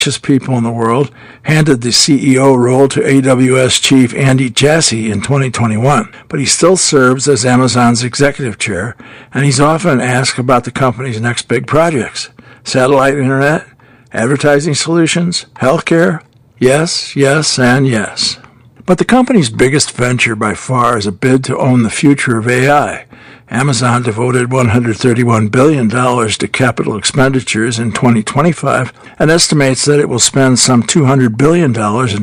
people in the world, handed the CEO role to AWS chief Andy Jassy in 2021, but he still serves as Amazon's executive chair, and he's often asked about the company's next big projects. Satellite internet, advertising solutions, healthcare, yes, yes, and yes. But the company's biggest venture by far is a bid to own the future of AI. Amazon devoted $131 billion to capital expenditures in 2025 and estimates that it will spend some $200 billion in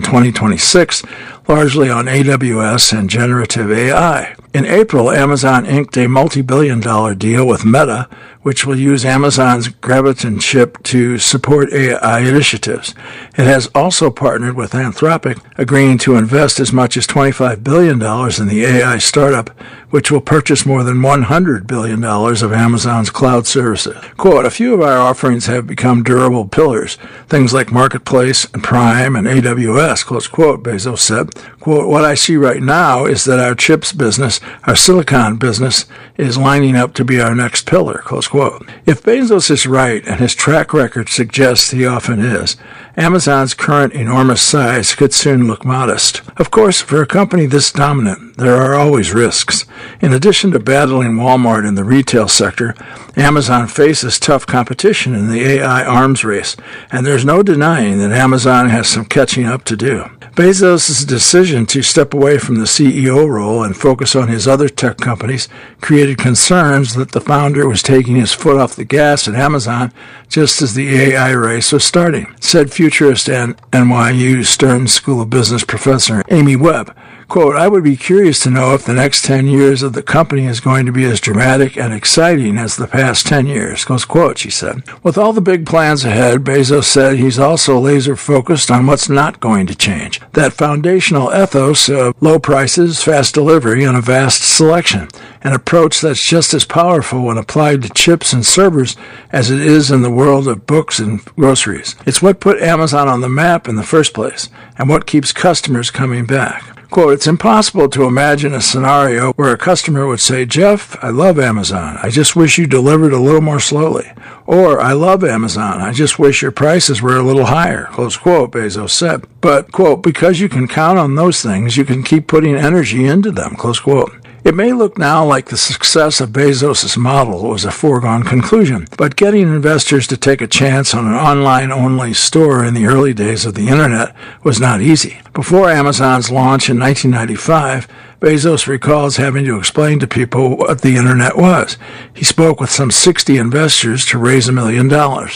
2026, largely on AWS and generative AI. In April, Amazon inked a multi-billion-dollar deal with Meta, which will use Amazon's Graviton chip to support AI initiatives. It has also partnered with Anthropic, agreeing to invest as much as $25 billion in the AI startup, which will purchase more than $100 billion of Amazon's cloud services. Quote, a few of our offerings have become durable pillars, things like Marketplace and Prime and AWS, close quote, Bezos said. Quote, what I see right now is that our chips business, our silicon business, is lining up to be our next pillar, close quote. If Bezos is right, and his track record suggests he often is, Amazon's current enormous size could soon look modest. Of course, for a company this dominant, there are always risks. In addition to battling Walmart in the retail sector, Amazon faces tough competition in the AI arms race, and there's no denying that Amazon has some catching up to do. Bezos' decision to step away from the CEO role and focus on his other tech companies created concerns that the founder was taking his foot off the gas at Amazon just as the AI race was starting, said futurist and NYU Stern School of Business professor Amy Webb. Quote, I would be curious to know if the next 10 years of the company is going to be as dramatic and exciting as the past 10 years, close quote, she said. With all the big plans ahead, Bezos said he's also laser focused on what's not going to change. That foundational ethos of low prices, fast delivery, and a vast selection, an approach that's just as powerful when applied to chips and servers as it is in the world of books and groceries. It's what put Amazon on the map in the first place, and what keeps customers coming back. Quote, it's impossible to imagine a scenario where a customer would say, Jeff, I love Amazon. I just wish you delivered a little more slowly. Or, I love Amazon. I just wish your prices were a little higher, close quote, Bezos said. But, quote, because you can count on those things, you can keep putting energy into them, close quote. It may look now like the success of Bezos' model was a foregone conclusion, but getting investors to take a chance on an online-only store in the early days of the Internet was not easy. Before Amazon's launch in 1995, Bezos recalls having to explain to people what the Internet was. He spoke with some 60 investors to raise $1 million.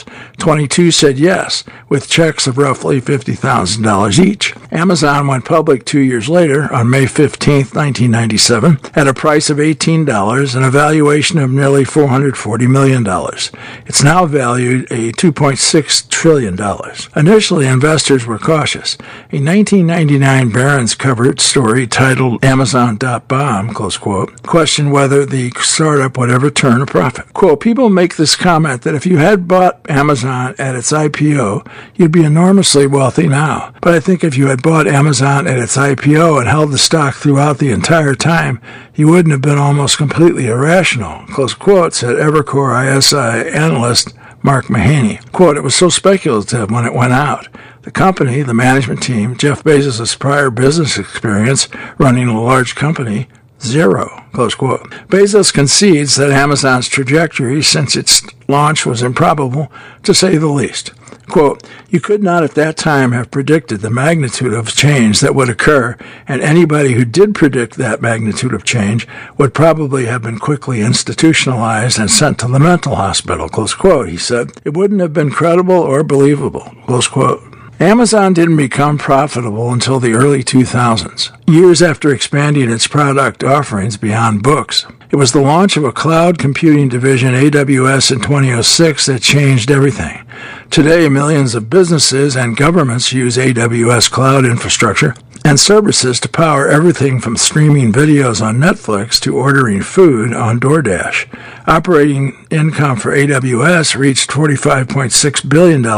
22 said yes, with checks of roughly $50,000 each. Amazon went public 2 years later, on May 15, 1997, at a price of $18 and a valuation of nearly $440 million. It's now valued at $2.6 trillion. Initially, investors were cautious. A 1999 Barron's cover story titled Amazon.bomb, close quote, questioned whether the startup would ever turn a profit. Quote, people make this comment that if you had bought Amazon at its IPO, you'd be enormously wealthy now. But I think if you had bought Amazon at its IPO and held the stock throughout the entire time, you wouldn't have been almost completely irrational, close quote, said Evercore ISI analyst Mark Mahaney. Quote, it was so speculative when it went out. The company, the management team, Jeff Bezos' prior business experience running a large company, zero, close quote. Bezos concedes that Amazon's trajectory since its launch was improbable, to say the least. Quote, you could not at that time have predicted the magnitude of change that would occur, and anybody who did predict that magnitude of change would probably have been quickly institutionalized and sent to the mental hospital, close quote, he said. It wouldn't have been credible or believable, close quote. Amazon didn't become profitable until the early 2000s, years after expanding its product offerings beyond books. It was the launch of a cloud computing division, AWS, in 2006 that changed everything. Today, millions of businesses and governments use AWS cloud infrastructure and services to power everything from streaming videos on Netflix to ordering food on DoorDash. Operating income for AWS reached $45.6 billion in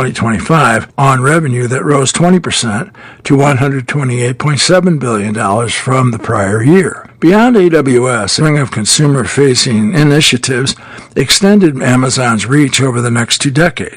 2025 on revenue that rose 20% to $128.7 billion from the prior year. Beyond AWS, a string of consumer-facing initiatives extended Amazon's reach over the next 2 decades.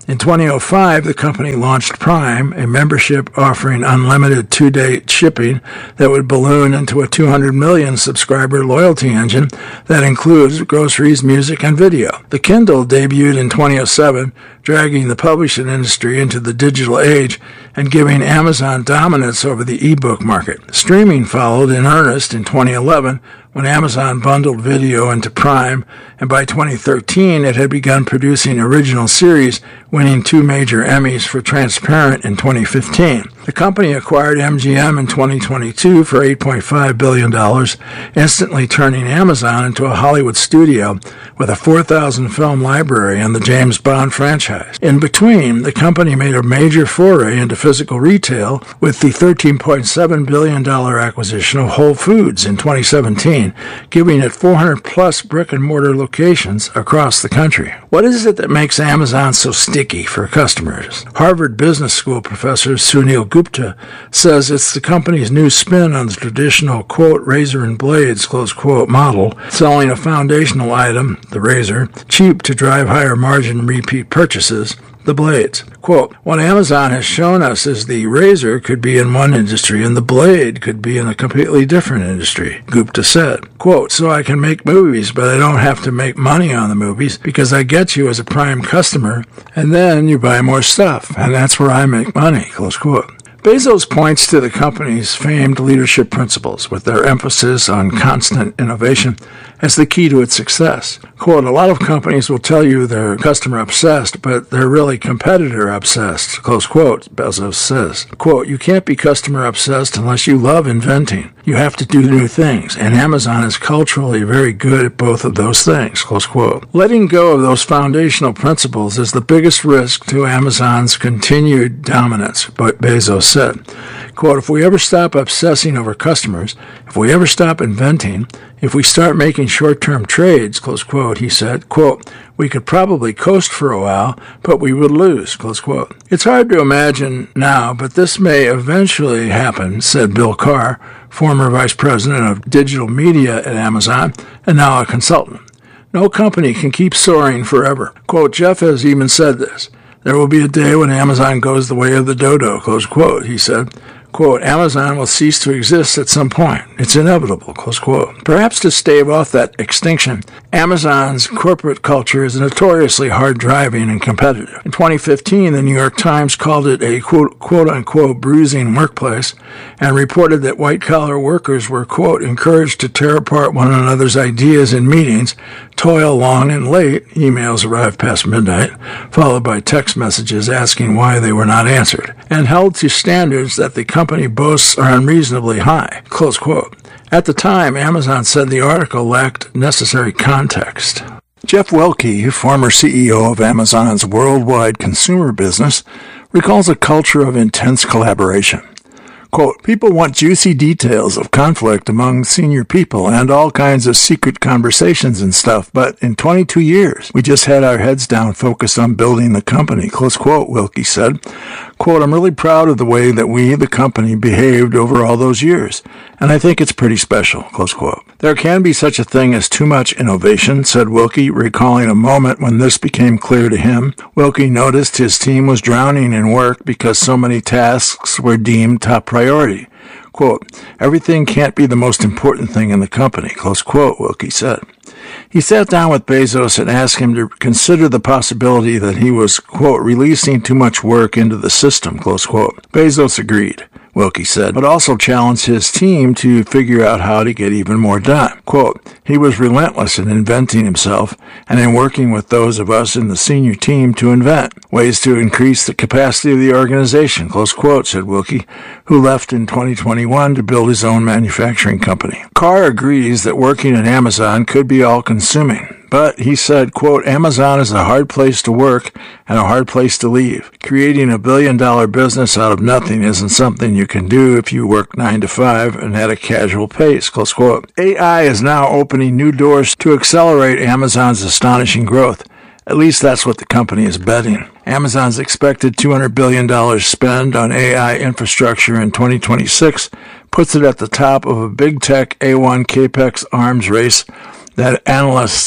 In 2005, the company launched Prime, a membership offering unlimited 2-day shipping that would balloon into a 200 million subscriber loyalty engine that includes groceries, music, and video. The Kindle debuted in 2007, dragging the publishing industry into the digital age and giving Amazon dominance over the ebook market. Streaming followed in earnest in 2011 when Amazon bundled video into Prime, and by 2013 it had begun producing original series, winning 2 major Emmys for Transparent in 2015. The company acquired MGM in 2022 for $8.5 billion, instantly turning Amazon into a Hollywood studio with a 4,000 film library and the James Bond franchise. In between, the company made a major foray into physical retail with the $13.7 billion acquisition of Whole Foods in 2017, giving it 400-plus brick-and-mortar locations across the country. What is it that makes Amazon so sticky for customers? Harvard Business School professor Sunil Gupta says it's the company's new spin on the traditional, quote, razor and blades, close quote, model, selling a foundational item, the razor, cheap to drive higher margin repeat purchases, the blades. Quote, what Amazon has shown us is the razor could be in one industry and the blade could be in a completely different industry, Gupta said. Quote, so I can make movies, but I don't have to make money on the movies because I get you as a Prime customer and then you buy more stuff, and that's where I make money, close quote. Bezos points to the company's famed leadership principles with their emphasis on constant innovation as the key to its success. Quote, a lot of companies will tell you they're customer-obsessed, but they're really competitor-obsessed, close quote, Bezos says. Quote, you can't be customer-obsessed unless you love inventing. You have to do new things, and Amazon is culturally very good at both of those things, close quote. Letting go of those foundational principles is the biggest risk to Amazon's continued dominance, Bezos said. Quote, if we ever stop obsessing over customers, if we ever stop inventing, if we start making short-term trades, close quote, he said, quote, we could probably coast for a while, but we would lose, close quote. It's hard to imagine now, but this may eventually happen, said Bill Carr, former vice president of digital media at Amazon and now a consultant. No company can keep soaring forever. Quote, Jeff has even said this. There will be a day when Amazon goes the way of the dodo, close quote, he said. Quote, Amazon will cease to exist at some point. It's inevitable, close quote. Perhaps to stave off that extinction, Amazon's corporate culture is notoriously hard-driving and competitive. In 2015, the New York Times called it a quote-unquote bruising workplace and reported that white-collar workers were, quote, encouraged to tear apart one another's ideas in meetings, toil long and late, emails arrived past midnight, followed by text messages asking why they were not answered, and held to standards that the company boasts are unreasonably high, close quote. At the time, Amazon said the article lacked necessary context. Jeff Wilke, former CEO of Amazon's worldwide consumer business, recalls a culture of intense collaboration. Quote, people want juicy details of conflict among senior people and all kinds of secret conversations and stuff, but in 22 years, we just had our heads down focused on building the company, close quote, Wilke said. Quote, I'm really proud of the way that we, the company, behaved over all those years, and I think it's pretty special, close quote. There can be such a thing as too much innovation, said Wilke, recalling a moment when this became clear to him. Wilke noticed his team was drowning in work because so many tasks were deemed top priority. Quote, everything can't be the most important thing in the company, close quote, Wilke said. He sat down with Bezos and asked him to consider the possibility that he was, quote, releasing too much work into the system, close quote. Bezos agreed, Wilke said, but also challenged his team to figure out how to get even more done. Quote, he was relentless in inventing himself and in working with those of us in the senior team to invent ways to increase the capacity of the organization, close quote, said Wilke, who left in 2021 to build his own manufacturing company. Carr agrees that working at Amazon could be all-consuming. But he said, quote, Amazon is a hard place to work and a hard place to leave. Creating $1 billion business out of nothing isn't something you can do if you work 9 to 5 and at a casual pace, close quote. AI is now opening new doors to accelerate Amazon's astonishing growth. At least that's what the company is betting. Amazon's expected $200 billion spend on AI infrastructure in 2026 puts it at the top of a big tech A1 capex arms race that analysts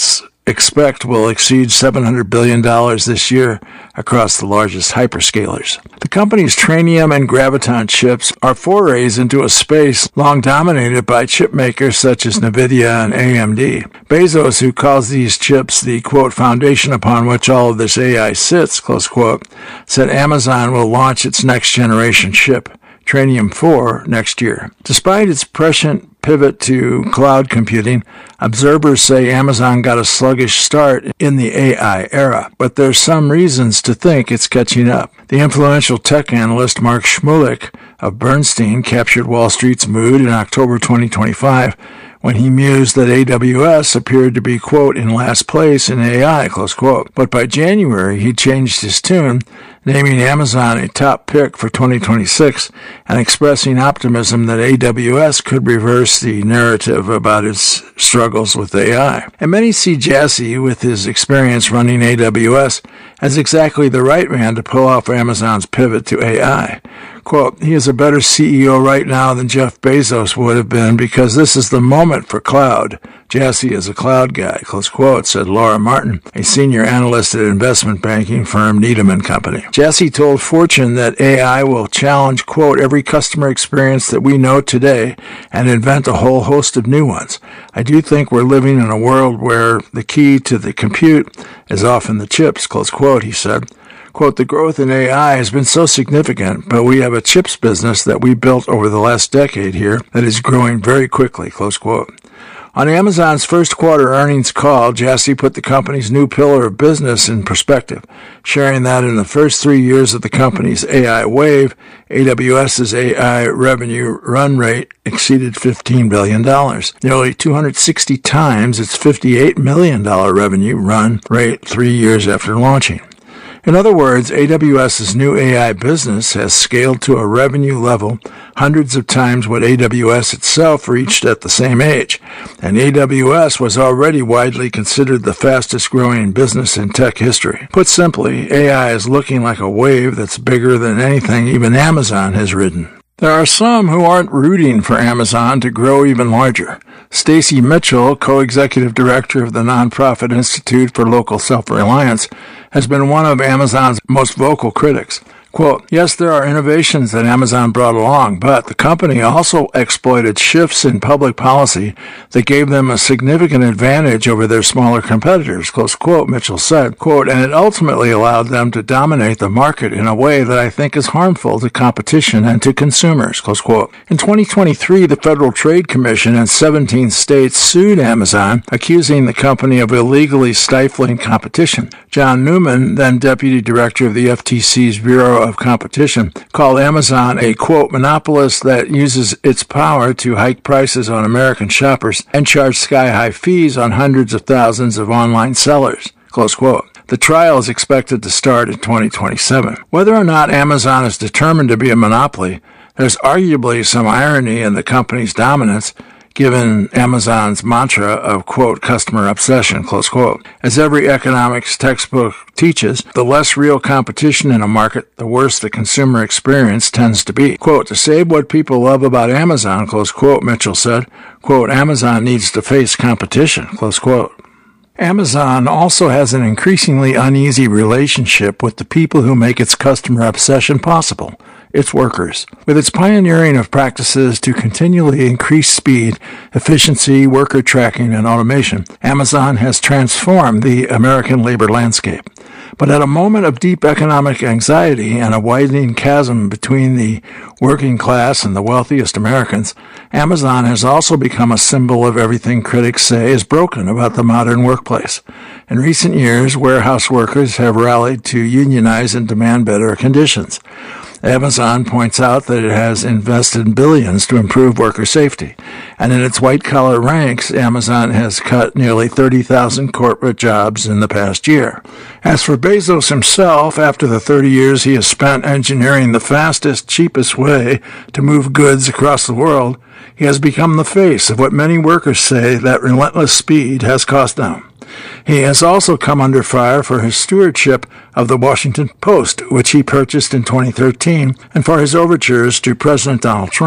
expect will exceed $700 billion this year across the largest hyperscalers. The company's Trainium and Graviton chips are forays into a space long dominated by chip makers such as NVIDIA and AMD. Bezos, who calls these chips the, quote, foundation upon which all of this AI sits, close quote, said Amazon will launch its next generation chip, Trainium 4, next year. Despite its prescient pivot to cloud computing, observers say Amazon got a sluggish start in the AI era, but there's some reasons to think it's catching up. The influential tech analyst Mark Shmulik of Bernstein captured Wall Street's mood in October 2025 when he mused that AWS appeared to be, quote, in last place in AI, close quote. But by January, he changed his tune, naming Amazon a top pick for 2026 and expressing optimism that AWS could reverse the narrative about its struggles with AI. And many see Jassy, with his experience running AWS, as exactly the right man to pull off Amazon's pivot to AI. Quote, he is a better CEO right now than Jeff Bezos would have been because this is the moment for cloud. Jassy is a cloud guy, close quote, said Laura Martin, a senior analyst at investment banking firm Needham & Company. Jassy told Fortune that AI will challenge, quote, every customer experience that we know today and invent a whole host of new ones. I do think we're living in a world where the key to the compute is often the chips, close quote, he said. Quote, the growth in AI has been so significant, but we have a chips business that we built over the last decade here that is growing very quickly, close quote. On Amazon's first quarter earnings call, Jassy put the company's new pillar of business in perspective, sharing that in the first 3 years of the company's AI wave, AWS's AI revenue run rate exceeded $15 billion, nearly 260 times its $58 million revenue run rate 3 years after launching. In other words, AWS's new AI business has scaled to a revenue level hundreds of times what AWS itself reached at the same age, and AWS was already widely considered the fastest growing business in tech history. Put simply, AI is looking like a wave that's bigger than anything even Amazon has ridden. There are some who aren't rooting for Amazon to grow even larger. Stacy Mitchell, co-executive director of the nonprofit Institute for Local Self-Reliance, has been one of Amazon's most vocal critics. Quote, yes, there are innovations that Amazon brought along, but the company also exploited shifts in public policy that gave them a significant advantage over their smaller competitors, close quote, Mitchell said, quote, and it ultimately allowed them to dominate the market in a way that I think is harmful to competition and to consumers, close quote. In 2023, the Federal Trade Commission and 17 states sued Amazon, accusing the company of illegally stifling competition. John Newman, then deputy director of the FTC's Bureau of Competition, called Amazon a, quote, monopolist that uses its power to hike prices on American shoppers and charge sky-high fees on hundreds of thousands of online sellers, close quote. The trial is expected to start in 2027. Whether or not Amazon is determined to be a monopoly, there's arguably some irony in the company's dominance, given Amazon's mantra of, quote, customer obsession, close quote. As every economics textbook teaches, the less real competition in a market, the worse the consumer experience tends to be. Quote, to save what people love about Amazon, close quote, Mitchell said, quote, Amazon needs to face competition, close quote. Amazon also has an increasingly uneasy relationship with the people who make its customer obsession possible, its workers. With its pioneering of practices to continually increase speed, efficiency, worker tracking, and automation, Amazon has transformed the American labor landscape. But at a moment of deep economic anxiety and a widening chasm between the working class and the wealthiest Americans, Amazon has also become a symbol of everything critics say is broken about the modern workplace. In recent years, warehouse workers have rallied to unionize and demand better conditions. Amazon points out that it has invested billions to improve worker safety, and in its white-collar ranks, Amazon has cut nearly 30,000 corporate jobs in the past year. As for Bezos himself, after the 30 years he has spent engineering the fastest, cheapest way to move goods across the world, he has become the face of what many workers say that relentless speed has cost them. He has also come under fire for his stewardship of the Washington Post, which he purchased in 2013, and for his overtures to President Donald Trump.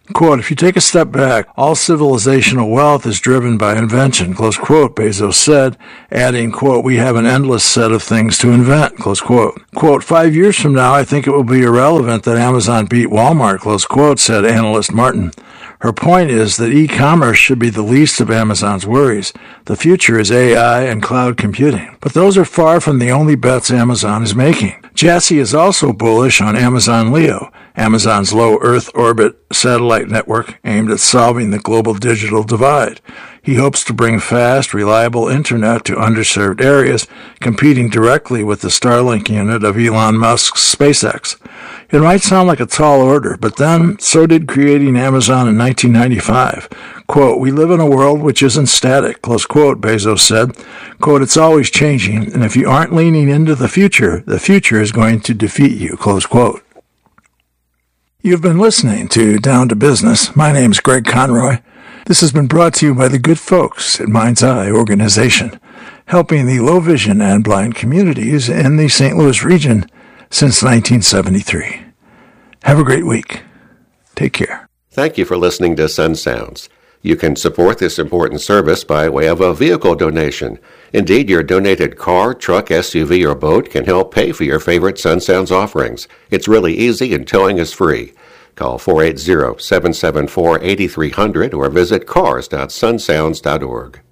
Quote, if you take a step back, all civilizational wealth is driven by invention, close quote, Bezos said, adding, quote, we have an endless set of things to invent, close quote. Quote, 5 years from now, I think it will be irrelevant that Amazon beat Walmart, close quote, said analyst Martin. Her point is that e-commerce should be the least of Amazon's worries. The future is AI and cloud computing. But those are far from the only bets Amazon is making. Jassy is also bullish on Amazon Leo, Amazon's low Earth orbit satellite network aimed at solving the global digital divide. He hopes to bring fast, reliable internet to underserved areas, competing directly with the Starlink unit of Elon Musk's SpaceX. It might sound like a tall order, but then so did creating Amazon in 1995. Quote, we live in a world which isn't static, close quote, Bezos said. Quote, it's always changing, and if you aren't leaning into the future is going to defeat you, close quote. You've been listening to Down to Business. My name's Greg Conroy. This has been brought to you by the good folks at Mind's Eye Organization, helping the low vision and blind communities in the St. Louis region since 1973. Have a great week. Take care. Thank you for listening to Sun Sounds. You can support this important service by way of a vehicle donation. Indeed, your donated car, truck, SUV, or boat can help pay for your favorite Sun Sounds offerings. It's really easy and towing is free. Call 480-774-8300 or visit cars.sunsounds.org.